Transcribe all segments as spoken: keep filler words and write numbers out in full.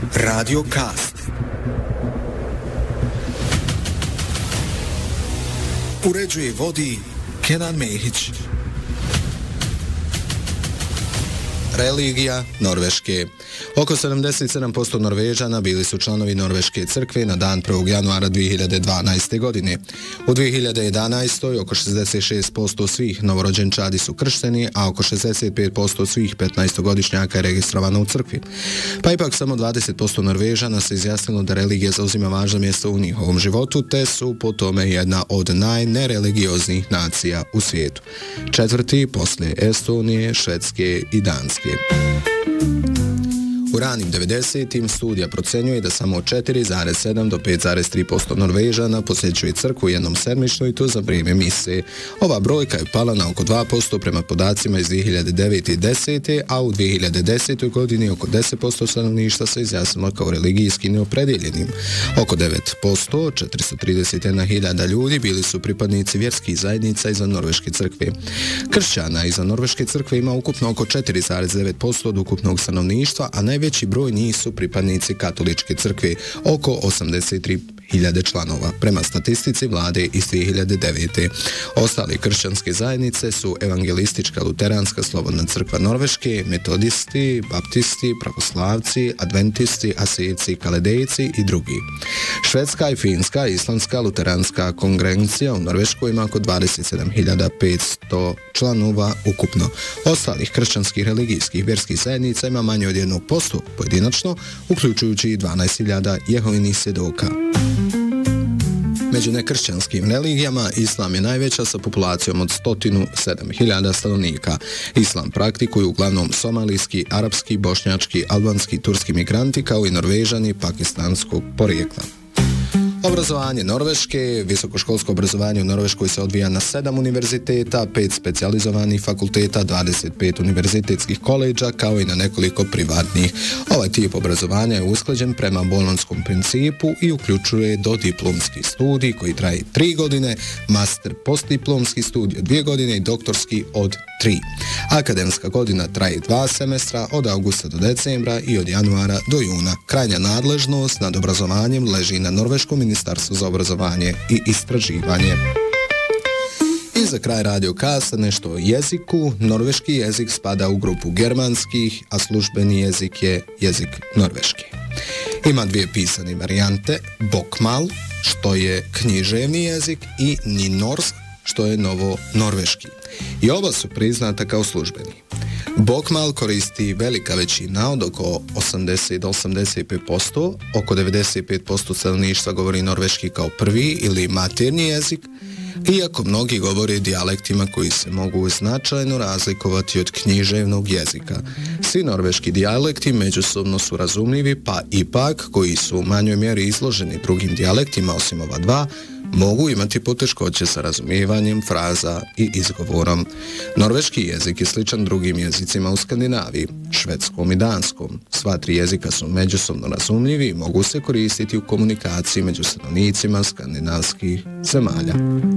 Radio Cast. Uređuje vodi Kenan Mehić. Religija Norveške. Oko sedamdeset sedam posto Norvežana bili su članovi Norveške crkve na dan prvog januara dvije hiljade dvanaeste. godine. U dvije hiljade jedanaestoj. oko šezdeset šest posto svih novorođenčadi su kršteni, a oko šezdeset pet posto svih petnaestogodišnjaka je registrovano u crkvi. Pa ipak samo dvadeset posto Norvežana se izjasnilo da religija zauzima važno mjesto u njihovom životu, te su po tome jedna od najnereligioznih nacija u svijetu. Četvrti poslije Estonije, Švedske i Danske. U ranim devedesetim studija procjenjuje da samo četiri zarez sedam do pet zarez tri posto Norvežana posjećuje crkvu jednom sedmično i to za vrijeme mise. Ova brojka je pala na oko dva posto prema podacima iz dvije hiljade devete. i desete. a u dvije hiljade desetoj. godini oko deset posto stanovništva se izjasnilo kao religijski neopredjeljenim. Oko devet posto, četiristo trideset jedna hiljada ljudi, bili su pripadnici vjerskih zajednica izvan Norveške crkve. Kršćana izvan Norveške crkve ima ukupno oko četiri zarez devet posto od ukupnog stanovništva, a najveći Veći broj njih su pripadnici katoličke crkve, oko osamdeset tri hiljade članova, prema statistici vlade iz dvije hiljade devete. Ostale kršćanske zajednice su Evangelistička luteranska slobodna crkva Norveške, metodisti, baptisti, pravoslavci, adventisti, asijci, kaledejci i drugi. Švedska i Finska islamska luteranska kongregacija u Norveškoj ima oko dvadeset sedam hiljada petsto članova ukupno. Ostalih kršćanskih religijskih vjerskih zajednica ima manje od jednog posto pojedinačno, uključujući dvanaest hiljada Jehovinih svjedoka. Među nekršćanskim religijama islam je najveća sa populacijom od sto sedam hiljada stanovnika. Islam praktikuju uglavnom somalijski, arapski, bošnjački, albanski, turski migranti kao i Norvežani pakistanskog porijekla. Obrazovanje Norveške. Visokoškolsko obrazovanje u Norveškoj se odvija na sedam univerziteta, pet specijalizovanih fakulteta, dvadeset pet univerzitetskih koleđa, kao i na nekoliko privatnih. Ovaj tip obrazovanja je usklađen prema bolonjskom principu i uključuje dodiplomski studij koji traje tri godine, master postdiplomski studij od dvije godine i doktorski od tri. Akademska godina traje dva semestra od augusta do decembra i od januara do juna. Krajnja nadležnost nad obrazovanjem leži na Norveškom ministarstvu za obrazovanje i istraživanje. I za kraj Radio Kasta nešto o jeziku. Norveški jezik spada u grupu germanskih, a službeni jezik je jezik norveški. Ima dvije pisane varijante, bokmal, što je književni jezik, i nynorsk, što je novo norveški. I oba su priznata kao službeni. Bokmal koristi velika većina od oko osamdeset do osamdeset pet posto, oko devedeset pet posto stanovništva govori norveški kao prvi ili maternji jezik, iako mnogi govore dijalektima koji se mogu značajno razlikovati od književnog jezika. Svi norveški dijalekti međusobno su razumljivi, pa ipak, koji su u manjoj mjeri izloženi drugim dijalektima osim ova dva, mogu imati poteškoće sa razumijevanjem fraza i izgovorom. Norveški jezik je sličan drugim jezicima u Skandinaviji, švedskom i danskom. Sva tri jezika su međusobno razumljivi i mogu se koristiti u komunikaciji među stanovnicima skandinavskih zemalja.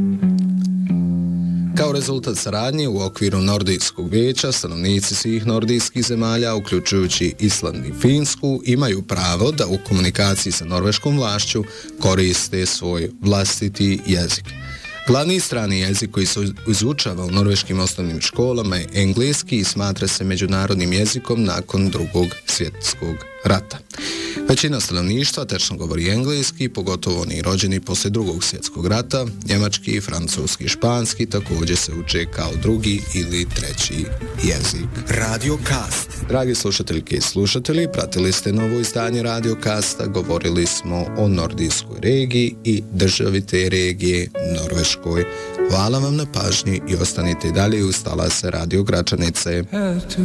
Kao rezultat saradnje u okviru Nordijskog vijeća, stanovnici svih nordijskih zemalja, uključujući Island i Finsku, imaju pravo da u komunikaciji sa norveškom vlašću koriste svoj vlastiti jezik. Glavni strani jezik koji se izučava u norveškim osnovnim školama je engleski i smatra se međunarodnim jezikom nakon drugog svjetskog rata. Većina stanovništva tečno govori engleski, pogotovo oni rođeni poslije drugog svjetskog rata. Njemački, francuski i španski također se uče kao drugi ili treći jezik. Radio Cast. Dragi slušateljke i slušatelji, pratili ste novo izdanje Radio Casta, govorili smo o nordijskoj regiji i državi te regije, Norveškoj. Hvala vam na pažnji i ostanite dalje uz talase Radio Gračanice.